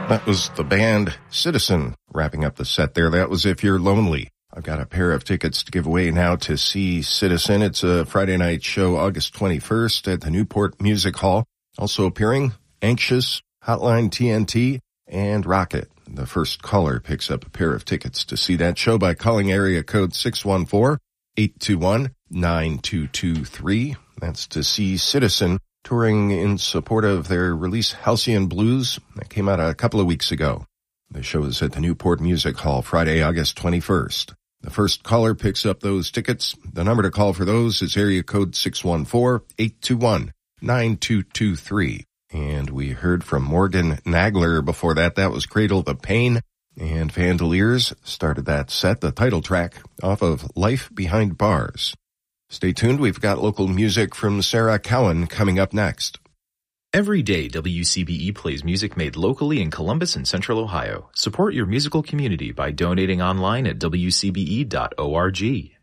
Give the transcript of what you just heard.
That was the band Citizen wrapping up the set there. That was If You're Lonely. I've got a pair of tickets to give away now to see Citizen. It's a Friday night show, August 21st at the Newport Music Hall. Also appearing, Anxious, Hotline TNT, and Rocket. The first caller picks up a pair of tickets to see that show by calling area code 614-821-9223. That's to see Citizen, touring in support of their release Halcyon Blues that came out a couple of weeks ago. The show is at the Newport Music Hall Friday, August 21st. The first caller picks up those tickets. The number to call for those is area code 614-821-9223. And we heard from Morgan Nagler before that. That was Cradle the Pain. And Vandaliers started that set, the title track, off of Life Behind Bars. Stay tuned. We've got local music from Sarah Cowan coming up next. Every day, WCBE plays music made locally in Columbus and Central Ohio. Support your musical community by donating online at wcbe.org.